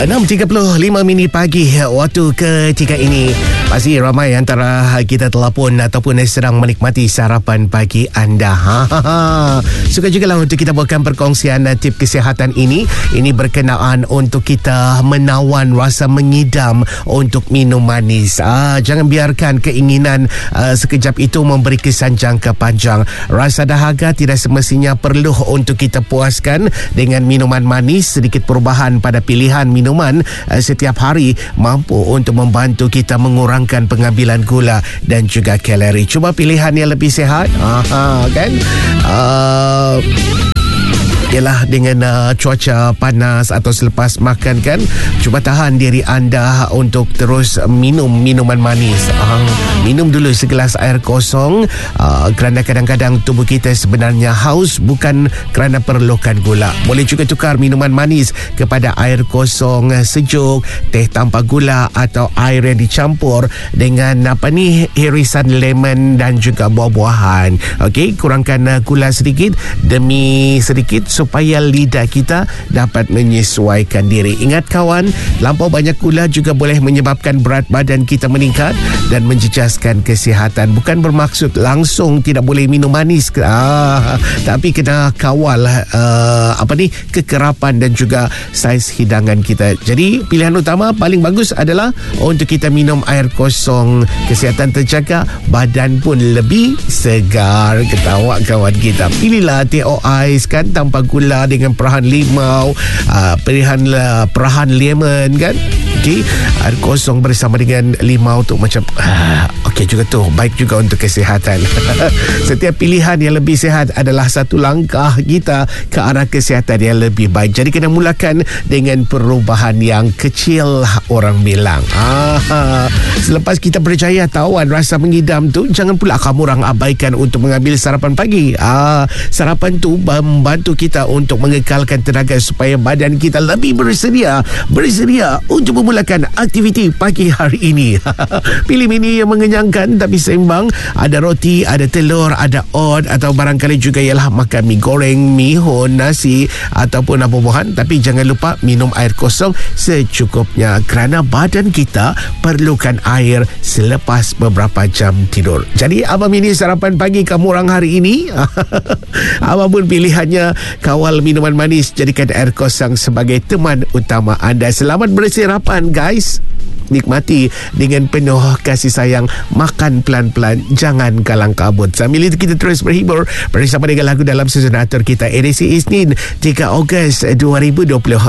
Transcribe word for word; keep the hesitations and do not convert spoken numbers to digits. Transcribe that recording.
enam tiga puluh lima minit pagi waktu ketiga ini. Pasti ramai antara kita telah pun ataupun sedang menikmati sarapan pagi anda. Ha, ha, ha. Suka juga lah untuk kita buatkan perkongsian tip kesihatan ini. Ini berkenaan untuk kita menawan rasa mengidam untuk minum manis. Ah, jangan biarkan keinginan uh, sekejap itu memberi kesan jangka panjang. Rasa dahaga tidak semestinya perlu untuk kita puaskan dengan minuman manis. Sedikit perubahan pada pilihan minuman uh, setiap hari mampu untuk membantu kita mengurangkan pengambilan gula dan juga kalori. Cuba pilihan yang lebih sihat. Aha, kan? Uh, Ialah dengan uh, cuaca panas atau selepas makan kan, cuba tahan diri anda untuk terus minum minuman manis. Uh, minum dulu segelas air kosong uh, kerana kadang-kadang tubuh kita sebenarnya haus bukan kerana perlukan gula. Boleh juga tukar minuman manis kepada air kosong sejuk, teh tanpa gula atau air yang dicampur dengan apa ni irisan lemon dan juga buah-buahan. Okey, kurangkan uh, gula sedikit demi sedikit supaya lidah kita dapat menyesuaikan diri. Ingat kawan, lampau banyak gula juga boleh menyebabkan berat badan kita meningkat dan menjejaskan kesihatan. Bukan bermaksud langsung tidak boleh minum manis, ah, tapi kena kawal uh, apa ni kekerapan dan juga saiz hidangan kita. Jadi pilihan utama paling bagus adalah untuk kita minum air kosong. Kesihatan terjaga, badan pun lebih segar. Ketawa kawan kita. Pilihlah teh ais kan tanpa gula dengan perahan limau, uh, pilihan uh, perahan lemon kan. Okey, air kosong bersama dengan limau tu macam uh, okey juga tu, baik juga untuk kesihatan. Setiap pilihan yang lebih sihat adalah satu langkah kita ke arah kesihatan yang lebih baik. Jadi kena mulakan dengan perubahan yang kecil, orang bilang. Ah, selepas kita berjaya tawan rasa mengidam tu, jangan pula kamu orang abaikan untuk mengambil sarapan pagi. Ah, sarapan tu membantu kita untuk mengekalkan tenaga supaya badan kita lebih bersedia bersedia untuk memulakan aktiviti pagi hari ini. Pilih menu yang mengenyangkan tapi seimbang. Ada roti, ada telur, ada oat atau barangkali juga ialah makan mi goreng, mihun, nasi ataupun buah-buahan. Tapi jangan lupa minum air kosong secukupnya kerana badan kita perlukan air selepas beberapa jam tidur. Jadi abang ini sarapan pagi kamu orang hari ini. Abang pun pilihannya kawal minuman manis, jadikan air kosong sebagai teman utama anda. Selamat bersarapan guys. Nikmati dengan penuh kasih sayang. Makan pelan-pelan, jangan kalang kabut. Sambil itu kita terus berhibur bersama dengan lagu dalam susun atur kita edisi Isnin tiga Ogos dua ribu dua puluh.